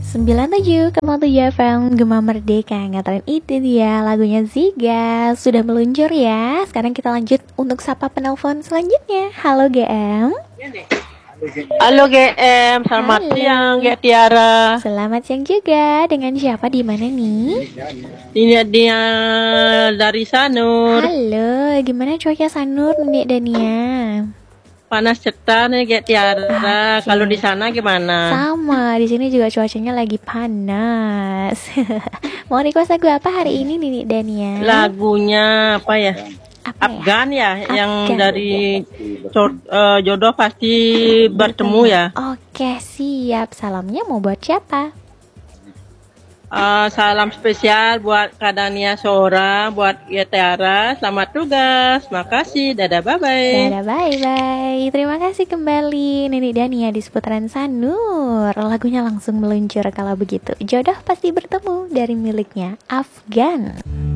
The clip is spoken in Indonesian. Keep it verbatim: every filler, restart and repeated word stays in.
sembilan puluh tujuh koma tujuh F M Gema Merdeka Nganterin itu dia lagunya Ziga. Sudah meluncur ya. Sekarang kita lanjut untuk sapa penelpon selanjutnya. Halo G M. Halo G M, selamat Halo. siang G Tiara. Selamat siang juga. Dengan siapa di mana nih? Ini dia dari Sanur. Halo, gimana cuaca Sanur, Nek Dania? Panas cetar nih G Tiara. Ah, Kalau oke. di sana gimana? Sama, di sini juga cuacanya lagi panas. Mau request lagu apa hari ini nih, Nek Dania? Lagunya apa ya? Apa ya? Afgan ya, yang Afgan. dari co- eh, jodoh pasti bertemu ya. Oke, siap. Salamnya mau buat siapa? Eh, salam spesial buat Kadania Sora, buat G Tiara. Selamat tugas, makasih, dadah, bye bye. Dadah, bye-bye. Terima kasih kembali Nenek Dania di seputaran Sanur. Lagunya langsung meluncur kalau begitu. Jodoh pasti bertemu dari miliknya Afgan.